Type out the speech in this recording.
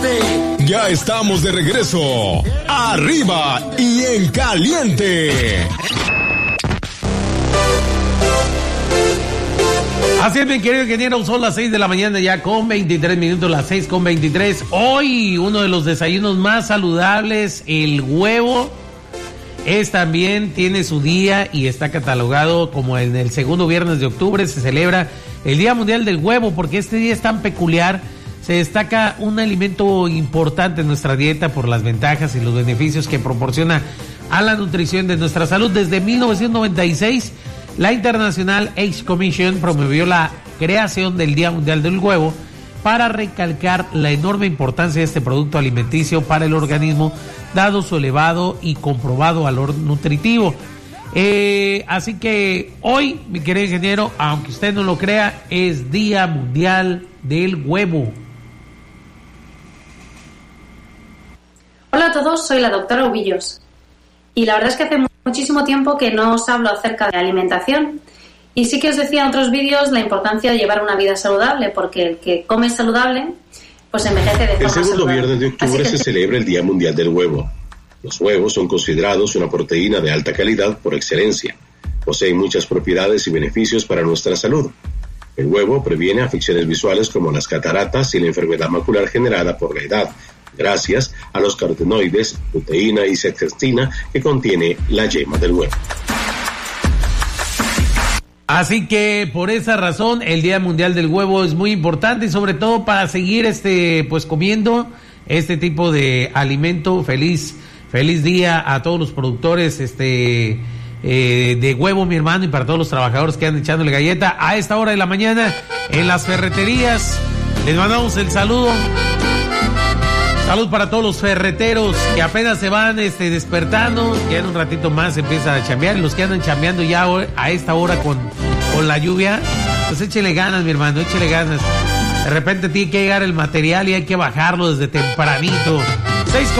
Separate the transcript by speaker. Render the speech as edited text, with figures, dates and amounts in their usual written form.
Speaker 1: Ya estamos de regreso. Arriba y en caliente.
Speaker 2: Así es, mi querido ingeniero, son las 6 de la mañana ya con 23 minutos, las 6 con 23. Hoy uno de los desayunos más saludables, el huevo, tiene su día y está catalogado como en el segundo viernes de octubre. Se celebra el Día Mundial del Huevo porque este día es tan peculiar. Se destaca un alimento importante en nuestra dieta por las ventajas y los beneficios que proporciona a la nutrición de nuestra salud. Desde 1996, la International Age Commission promovió la creación del Día Mundial del Huevo para recalcar la enorme importancia de este producto alimenticio para el organismo, dado su elevado y comprobado valor nutritivo. Así que hoy, mi querido ingeniero, aunque usted no lo crea, es Día Mundial del Huevo.
Speaker 3: Hola a todos, soy la doctora Ubillos. Y la verdad es que hace muchísimo tiempo que no os hablo acerca de alimentación. Y sí que os decía en otros vídeos la importancia de llevar una vida saludable, porque el que come saludable, pues envejece de forma saludable.
Speaker 4: El segundo viernes de octubre se celebra el Día Mundial del Huevo. Los huevos son considerados una proteína de alta calidad por excelencia. Poseen muchas propiedades y beneficios para nuestra salud. El huevo previene afecciones visuales como las cataratas y la enfermedad macular generada por la edad, gracias a los carotenoides, luteína y zeaxantina que contiene la yema del huevo.
Speaker 2: Así que por esa razón el Día Mundial del Huevo es muy importante y sobre todo para seguir pues comiendo este tipo de alimento. Feliz día a todos los productores de huevo, mi hermano, y para todos los trabajadores que andan echándole galleta a esta hora de la mañana en las ferreterías. Les mandamos el saludo. Salud para todos los ferreteros que apenas se van despertando, que en un ratito más empiezan a chambear, y los que andan chambeando ya a esta hora con la lluvia, pues échele ganas, mi hermano, échele ganas. De repente tiene que llegar el material y hay que bajarlo desde tempranito. 6